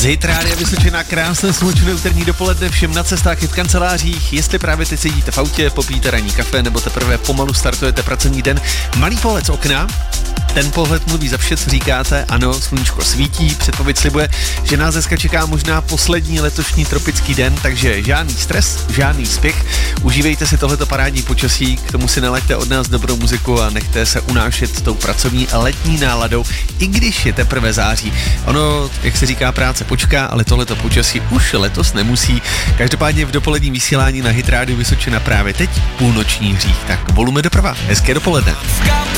Hit Rádia Vysočina, krásné slunečné úterní dopoledne všem na cestách i v kancelářích. Jestli právě teď sedíte v autě, popíte ranní kafe nebo teprve pomalu startujete pracovní den, malý pohled z okna. Ten pohled mluví za vše, co říkáte. Ano, sluníčko svítí, předpověď slibuje, že nás dneska čeká možná poslední letošní tropický den, takže žádný stres, žádný spěch. Užívejte si tohleto parádní počasí, k tomu si nalaďte od nás dobrou muziku a nechte se unášet tou pracovní letní náladou, i když je teprve září. Ono, jak se říká, práce počká, ale tohleto počasí už letos nemusí. Každopádně v dopoledním vysílání na Hit Rádiu Vysočina právě teď půlnoční hřích. Tak volujme doprava. Hezké dopoledne.